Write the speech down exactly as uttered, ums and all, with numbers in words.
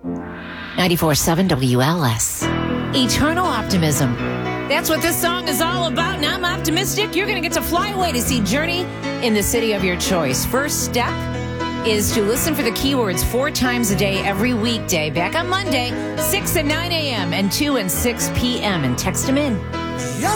ninety-four point seven W L S. Eternal optimism. That's what this song is all about, and I'm optimistic. You're going to get to fly away to see Journey in the city of your choice. First step is to listen for the keywords four times a day every weekday. Back on Monday, six and nine a.m. and two and six p.m. and text them in. Your